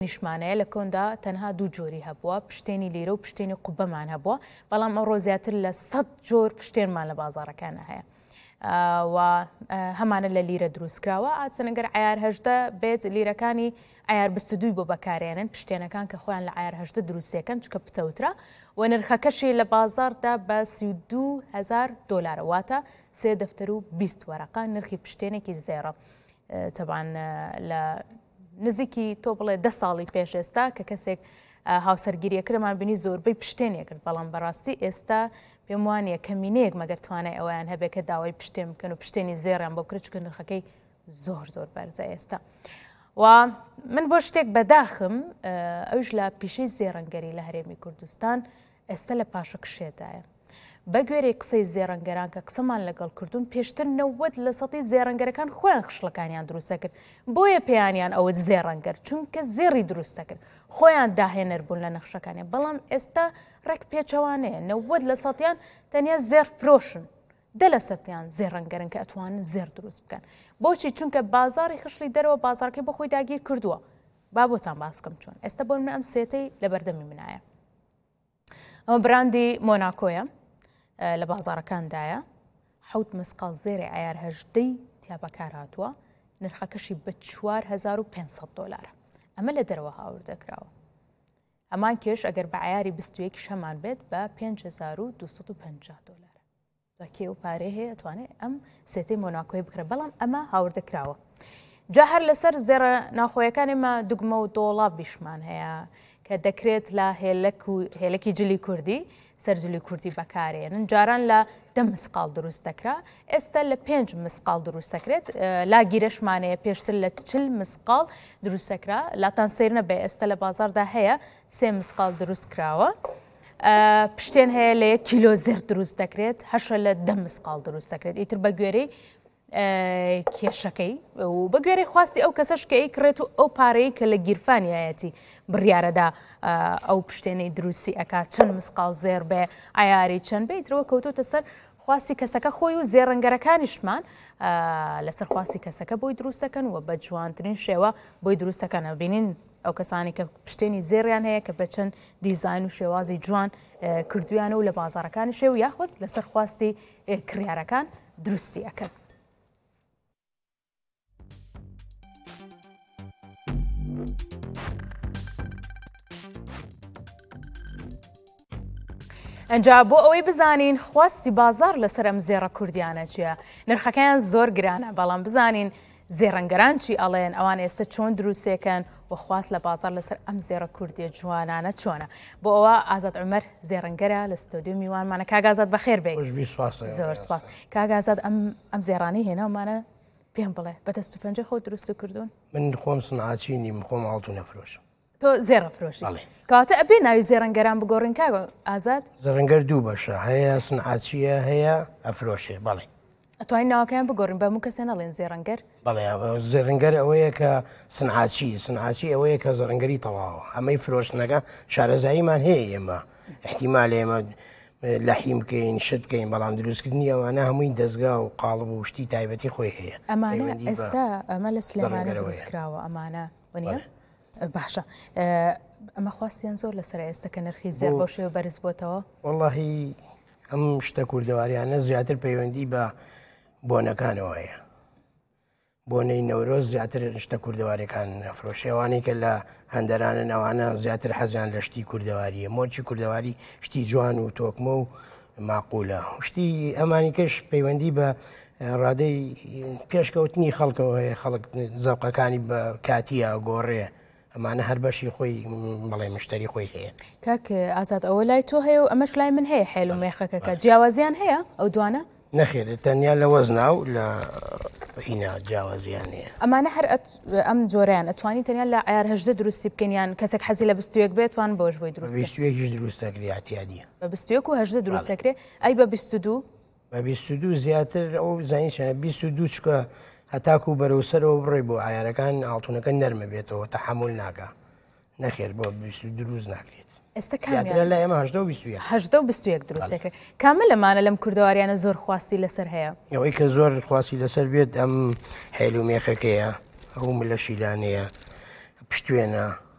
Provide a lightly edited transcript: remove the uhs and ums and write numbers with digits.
نیشمانەیە لە کۆندا تەنها دوو جۆری هەبووە پشتێنی لیرە و پشتێنی قوبەمان هەبووە بەڵام ئەمڕۆ زیاتر لە 100 جۆر پشتێنمان لە بازاڕەکانە هەیە و هەمانە لە لیرە دروستکراوە ئاچەنەگەر عیار هەژدە بێت لیرەکانی عیار 22 بۆ بەکارێنن پشتێنەکان کە خۆیان لە عیار هەژدە دروستیەکەن چکە پتەوترا و نرخەکەشی لە بازاردا بە 32,000 دۆلارە واتە 3 دەفتەر و 20 وەرەقە نرخی پشتێنێکی زێڕە تەبان لە نزیکی تۆ بڵێ 10 ساڵی پێش ئێستا کە کەسێک هاوسەرگیریەکرمان بینی زۆربەی پشتێنێکرد بەڵام بەڕاستی ئێستا پێم وانە کەمینەیەک مەگەر توانای ئەویان هەبێ کە داوای پشتێن بکەن و پشتێنی زێڕیان بۆ کرد چکە نرخەکەی زۆر بەرزە ئێستا و من بۆ شتێک بەداخم ئەوش لە پیشەی زێڕەنگەری لە هەرێمی کوردستان ئێستا لە پاشە کشێدایە بە گوێرەی قسەی زێڕەنگەران کە قسەمان لەگەڵ کردوون پێشتر 90% زێڕەنگەرەکان خۆیان خشلەکانیان دروستە کرد بۆیە پێیانیان ئەوە زێڕەنگەر چونکە زێڕی دروستە کرد خۆیان داهێنەر بوون لە نەخشەکانیان بەڵام ئێستا ڕێک پێچەوانەیە 90% تەنیا زێر فرۆشن 10% زێڕەنگەرن کە ئەتوانن زێر دروست بکەن بۆچی چونکە بازاری خشلی دەرەوە بازارەکەی بە خۆی داگیر کردووە با بۆتان باسکەم چۆن ئێستا بۆ من ئەم سێتەی لە بەردەمی منایە ئەمە براندی مۆناکۆیە لە بازارەکاندایە 7 مسقال زێری عیار هەژدەی تیا بەکار هاتووە نرخەکەشی بە 4,500 دۆلارە ئەمە لە دەرەوە هاور دەکراوە ئەمان کێش ئەگەر بە عیاری 21 شەمان بێت بە 5,250 دۆلارە کێ و پارەی هەیە ئەتوانێت ئەم سێتەی مۆناکۆی بکرێت بەڵام ئەمە هاور دەکراوە جا هەر لەسەر زێرە ناخۆیەکانێمە دوگمە و دۆڵابیشمان هەیە کە دەکرێت لە هێلەکی جلی کوردی سەرجلی کوردی بەکارێنن جاران لە 10 مسقال دروست دەکرا ئێستا لە 5 مسقال دروست دەکرێت لاگیرەشمانەیە پێشتر لە 40 مسقال دروست دەکرا لاتان سیر نەبێ ئێستا لە بازاردا هەیە 3 مسقال دروست کراوە پشتێن هەیە لە 1 کیلۆ زێر دروست دەکرێت هەشە لە 10 مسقال دروست دەکرێت ئیتر بە گوێرەی کێشەکەی و بە گوێرەی خواستی ئەو کەسەش کە ئەیکڕێت و ئەو پارەی کە لە گیرفانیایەتی بڕیارەدا ئەو پشتێنەی دروستی ئەکات چەند مسقال زێر بێ ئایاری چەند بیترەوە کەوتوتە سەر خواستی کەسەکە خۆی و زێڕەنگەرەکانیشمان لەسەر خواستی کەسەکە بۆی دروستەکەن و بە جوانترین شێوە بۆی دروستەکەن بینین ئەو کەسانی کە پشتێنی زێڕیان هەیە کە بە چەند دیزاین و شێوازی جوان کردویانە و لە بازارەکانی شێ و یاخود لەسەر خواستی کڕیارەکان دروستی ئەکەن ئەنجا بۆ ئەوەی بزانین خواستی بازار لەسەر ئەم زێڕە کوردیانە چییە نرخەکەیان زۆر گرانە بەڵام بزانین زێڕەنگەران چی ئەڵێن ئەوان ئێستا چۆن دروستێکن و خواست لە بازار لەسەر ئەم زێڕە کوردیە جوانانە چۆنە بۆ ئەوە ئازاد عومەر زێڕەنگەرە لە ستۆدیۆ میوانمانە کاگازاد بەخێر بێ زۆر سپاس کاگازاد ئەم زێڕانی هێناومانە پێم بڵێ بەدەست و پەنجە خۆ دروست کردوون من خۆم سنعاچی نیم خۆم هەڵتو نەفرۆشم تۆ زێڕە فرۆشی کاتە ئەبێ ناوی زێڕەنگەران بگۆڕین کاگۆ ئازاد زێڕەنگەر دوو بەشە هەیە سنعاچیە هەیە ئەفرۆشێ بەڵێ ئەتوانین ناوەکەیان بگۆڕین بە هەموو کەسێ نەڵێن زێڕەنگەر بەڵێ زێڕەنگەر ئەوەیە کە سنعاچی ئەوەیە کە زەڕەنگەری تەواوە ئەمەی فرۆشتنەکە شارەزاییمان هەیە ئێمە احتیمال ئێمە لەحیم بکەین شت بکەین بەڵام دروستکردنی ئەوانە هەمووی دەستگا و قاڵب و شتی تایبەتی خۆی هەیە ئەمانە ئێستا ئەمە لە سلێمانە دروستکراوە ئەمانە وەنیە باشە ئەمە خواستیان زۆر لەسەر ئێستا کە نرخی زێر بۆ شێوە بەرز بۆتەوە وەڵڵاهی ئەم شتە کوردەواریانە زیاتر پەیوەندی بە بۆنەکانەوە هەیە بۆنەی نەورۆز زیاتر شتە کوردەوارەکان نەفرۆشێوانی کە لە هەندەرانە ئەوانە زیاتر حەزیان لە شتی کوردەواریە مۆچی کوردەواری شتی جوان و تۆکمە و ماقولە شتی ئەمانی کەش پەیوەندی بە ڕادەی پێشکەوتنی خەڵکەوە هەیە خەڵک زەوقەکانی بە کاتیە گۆڕێ ئەمانە هەر بەشی خۆی بەڵێ مشتری خۆی هەیە کاک ئازاد ئەوە لای تۆ هەیە و ئەمەش لای من هەیە حێل و مێخەکەکە جیاوازیان هەیە ئەو دوانە نەخێرە تەنیا لە وەزنا و لە هینا جیاوازیان هەیە ئەمانە هەر ئەم جۆرەیان ئەتوانی تەنیا لە عیار هەژدە دروستی بکەنیان کەسێک حەزی لە 21 بێتوان بۆش بۆی دروست 21 دروستەکری ئاحتیادیە بە 21 و هەژدە دروستەکرێ ئەی بە 22 بە 22 زیاتر ئەو زانیشە 22 چکە هەتاکو بەرەوسەرەوە بڕێ بۆ عیارەکان ئاڵتونەکە نەرمە بێتەوە تەحمل ناکە نەخێر بۆ 22 دروست ناکرێت ئێستا لە ئێمە 21 دروستێکرێت کامل لەمانە لەم کوردەواریانە زۆر خواستی لەسەر هەیە ئەوەی کە زۆر خواستی لەسەر بێت ئەم هێل و مێخەکەیە ئەو ملە شیلانەیە پشتوێنە